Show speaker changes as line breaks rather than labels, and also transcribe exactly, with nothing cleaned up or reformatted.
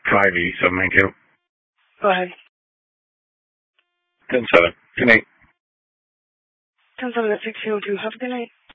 five eight seven nine two.
Go ahead.
ten seven. Good night.
ten seven at sixteen oh two. Have a good night.